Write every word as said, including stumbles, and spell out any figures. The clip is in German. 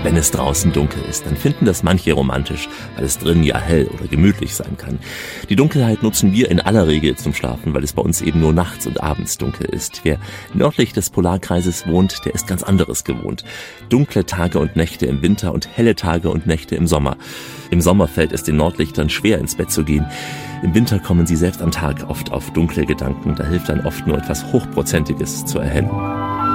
Wenn es draußen dunkel ist, dann finden das manche romantisch, weil es drin ja hell oder gemütlich sein kann. Die Dunkelheit nutzen wir in aller Regel zum Schlafen, weil es bei uns eben nur nachts und abends dunkel ist. Wer nördlich des Polarkreises wohnt, der ist ganz anderes gewohnt. Dunkle Tage und Nächte im Winter und helle Tage und Nächte im Sommer. Im Sommer fällt es den Nordlichtern schwer, ins Bett zu gehen. Im Winter kommen sie selbst am Tag oft auf dunkle Gedanken. Da hilft dann oft nur etwas Hochprozentiges zur Erhellung.